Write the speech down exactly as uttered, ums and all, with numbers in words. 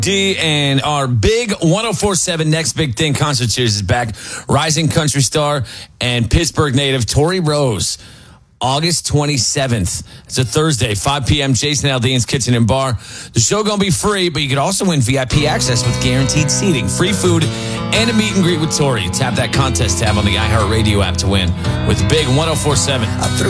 D and our big one oh four point seven Next Big Thing concert series is back. Rising country star and Pittsburgh native Tori Rose. August twenty-seventh. It's a Thursday, five p.m. Jason Aldean's Kitchen and Bar. The show going to be free, but you could also win V I P access with guaranteed seating, free food, and a meet and greet with Tori. Tap that contest tab on the iHeartRadio app to win with the big one oh four point seven.